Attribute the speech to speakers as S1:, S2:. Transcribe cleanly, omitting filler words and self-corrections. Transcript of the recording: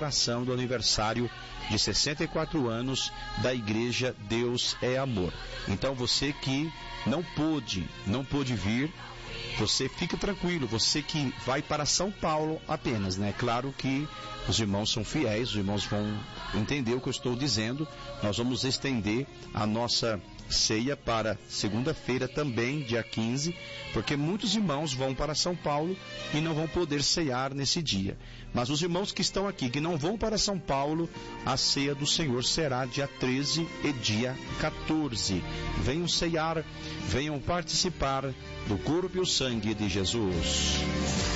S1: comemoração do aniversário de 64 anos da Igreja Deus é Amor. Então você que não pôde vir, você fica tranquilo, você que vai para São Paulo apenas, né? Claro que os irmãos são fiéis, os irmãos vão entender o que eu estou dizendo. Nós vamos estender a nossa ceia para segunda-feira também, dia 15, porque muitos irmãos vão para São Paulo e não vão poder ceiar nesse dia. Mas os irmãos que estão aqui, que não vão para São Paulo, a ceia do Senhor será dia 13 e dia 14. Venham ceiar, venham participar do corpo e o sangue de Jesus.